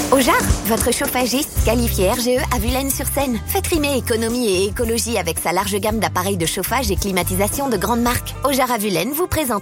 Ojar, votre chauffagiste qualifié RGE à Vulaines-sur-Seine. Faites rimer économie et écologie avec sa large gamme d'appareils de chauffage et climatisation de grande marque. Ojar à Vulaines vous présente